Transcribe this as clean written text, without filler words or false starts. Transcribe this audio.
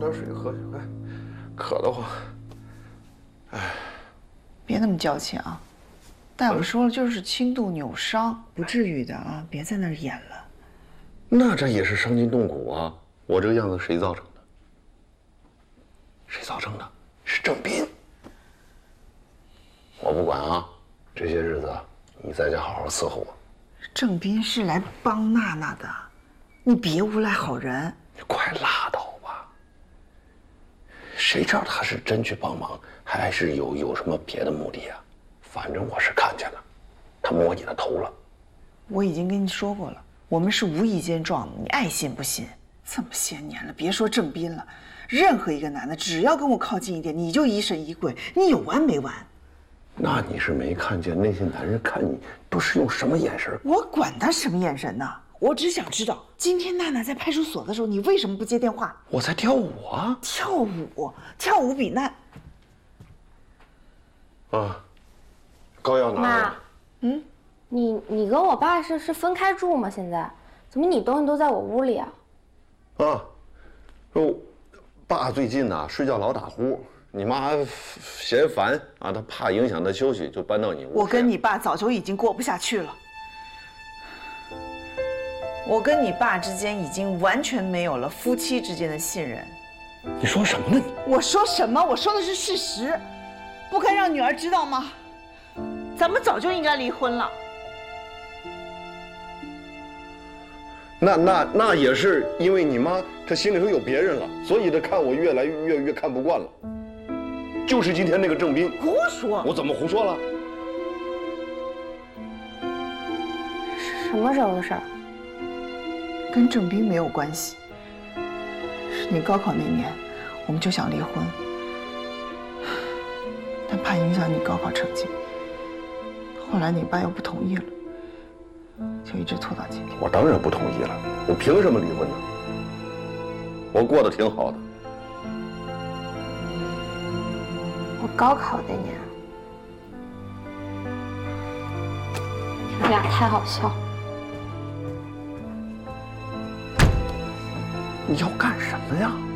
点水喝，哎，渴得慌。哎， 别那么娇气啊！大夫说了，就是轻度扭伤，不至于的啊，别在那儿演了。 那这也是伤筋动骨啊！我这个样子谁造成的？谁造成的？是郑斌。我不管啊，这些日子你在家好好伺候我。 郑斌是来帮娜娜的，你别诬赖好人。 你快拉倒吧！谁知道他是真去帮忙，还是有什么别的目的啊？反正我是看见了，他摸你的头了。 我已经跟你说过了，我们是无意间撞的，你爱信不信。这么些年了，别说郑斌了，任何一个男的只要跟我靠近一点，你就疑神疑鬼，你有完没完？ 那你是没看见那些男人看你都是用什么眼神？ 我管他什么眼神呢？我只想知道，今天娜娜在派出所的时候，你为什么不接电话？ 我在跳舞啊！ 跳舞比那…… 啊，膏药拿来了。 妈，你跟我爸是分开住吗？现在怎么你东西都在我屋里啊？ 啊，说爸最近呢睡觉老打呼，你妈嫌烦啊，她怕影响他休息，就搬到你屋。 我跟你爸早就已经过不下去了。我跟你爸之间已经完全没有了夫妻之间的信任。 你说什么呢你？ 我说什么？我说的是事实，不该让女儿知道吗？咱们早就应该离婚了。 那也是因为你妈她心里头有别人了，所以她看我越来越看不惯了。就是今天那个郑斌。 胡说！ 我怎么胡说了？ 什么时候的事儿？ 跟郑斌没有关系，是你高考那年，我们就想离婚，但怕影响你高考成绩，后来你爸又不同意了，就一直拖到今天。 我当然不同意了，我凭什么离婚呢？我过得挺好的。 我高考那年，你们俩太好笑了。 你要干什么呀？